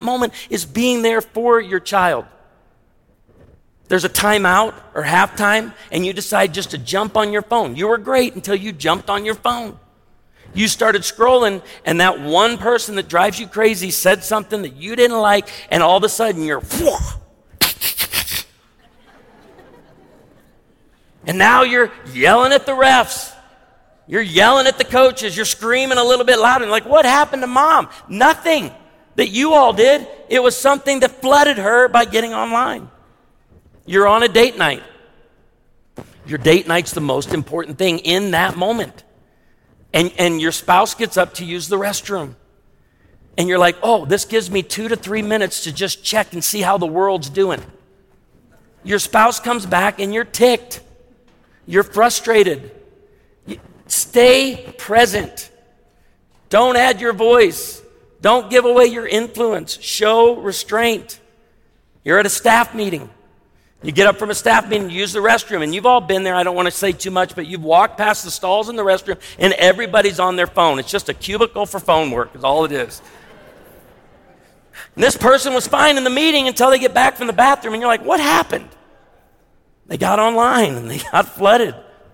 moment is being there for your child. There's a timeout or halftime, and you decide just to jump on your phone. You were great until you jumped on your phone. You started scrolling, and that one person that drives you crazy said something that you didn't like, and all of a sudden you're, and now you're yelling at the refs. You're yelling at the coaches. You're screaming a little bit louder. Like, what happened to mom? Nothing that you all did. It was something that flooded her by getting online. You're on a date night. Your date night's the most important thing in that moment. And your spouse gets up to use the restroom. And you're like, oh, this gives me 2 to 3 minutes to just check and see how the world's doing. Your spouse comes back and you're ticked. You're frustrated. Stay present. Don't add your voice. Don't give away your influence. Show restraint. You're at a staff meeting. You get up from a staff meeting, you use the restroom, and you've all been there. I don't want to say too much, but you've walked past the stalls in the restroom, and everybody's on their phone. It's just a cubicle for phone work is all it is. And this person was fine in the meeting until they get back from the bathroom, and you're like, what happened? They got online, and they got flooded.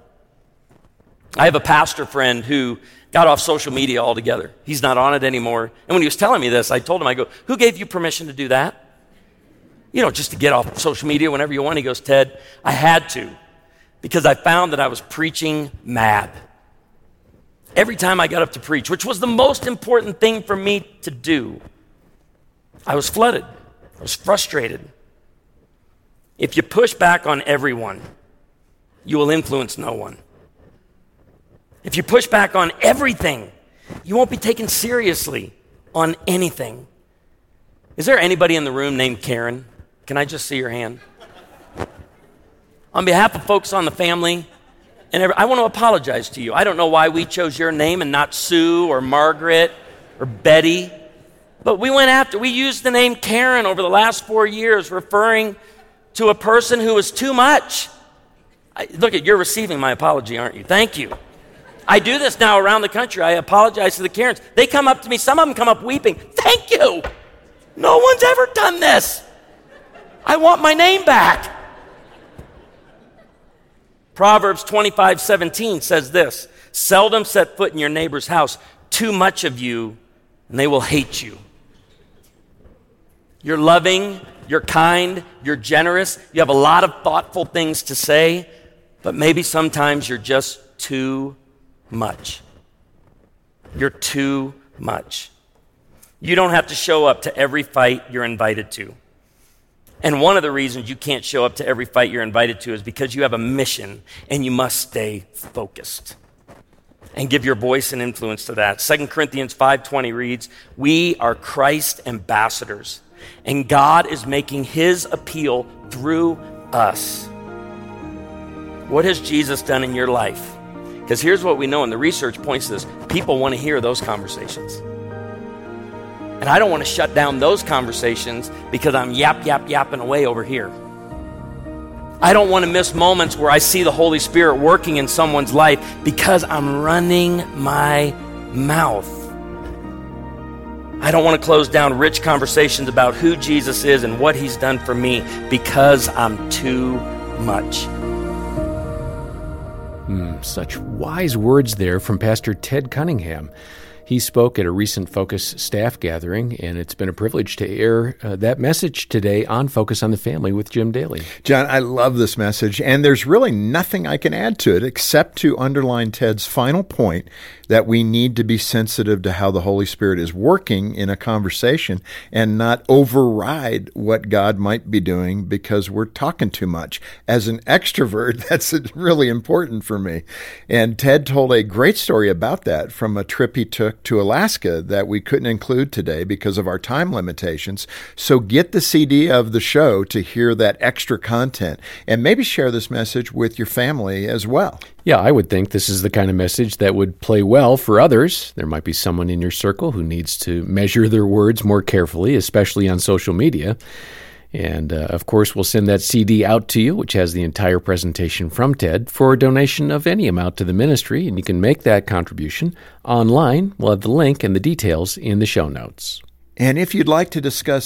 I have a pastor friend who got off social media altogether. He's not on it anymore. And when he was telling me this, I told him, I go, who gave you permission to do that? You know, just to get off social media whenever you want. He goes, Ted, I had to because I found that I was preaching mad. Every time I got up to preach, which was the most important thing for me to do, I was flooded. I was frustrated. If you push back on everyone, you will influence no one. If you push back on everything, you won't be taken seriously on anything. Is there anybody in the room named Karen? Can I just see your hand? On behalf of folks on the family, and I want to apologize to you. I don't know why we chose your name and not Sue or Margaret or Betty, but we used the name Karen over the last 4 years, referring to a person who was too much. You're receiving my apology, aren't you? Thank you. I do this now around the country. I apologize to the Karens. They come up to me. Some of them come up weeping. Thank you. No one's ever done this. I want my name back. Proverbs 25:17 says this, seldom set foot in your neighbor's house, too much of you, and they will hate you. You're loving, you're kind, you're generous, you have a lot of thoughtful things to say, but maybe sometimes you're just too much. You're too much. You don't have to show up to every fight you're invited to. And one of the reasons you can't show up to every fight you're invited to is because you have a mission and you must stay focused and give your voice and influence to that. 2 Corinthians 5:20 reads, we are Christ ambassadors and God is making his appeal through us. What has Jesus done in your life? Because here's what we know, and the research points to this. People want to hear those conversations. And I don't want to shut down those conversations because I'm yapping away over here. I don't want to miss moments where I see the Holy Spirit working in someone's life because I'm running my mouth. I don't want to close down rich conversations about who Jesus is and what he's done for me because I'm too much. Such wise words there from Pastor Ted Cunningham. He spoke at a recent Focus staff gathering, and it's been a privilege to air that message today on Focus on the Family with Jim Daly. John, I love this message, and there's really nothing I can add to it except to underline Ted's final point that we need to be sensitive to how the Holy Spirit is working in a conversation and not override what God might be doing because we're talking too much. As an extrovert, that's really important for me. And Ted told a great story about that from a trip he took to Alaska that we couldn't include today because of our time limitations. So get the CD of the show to hear that extra content and maybe share this message with your family as well. Yeah, I would think this is the kind of message that would play well for others. There might be someone in your circle who needs to measure their words more carefully, especially on social media. And, of course, we'll send that CD out to you, which has the entire presentation from Ted, for a donation of any amount to the ministry, and you can make that contribution online. We'll have the link and the details in the show notes. And if you'd like to discuss